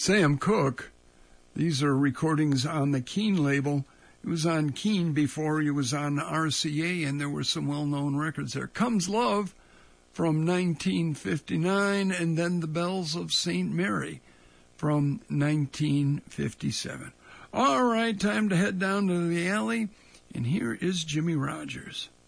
Sam Cooke. These are recordings on the Keane label. He was on Keane before he was on RCA, and there were some well-known records there. Comes Love from 1959, and then The Bells of St. Mary from 1957. All right, time to head down to the alley, and here is Jimmie Rodgers.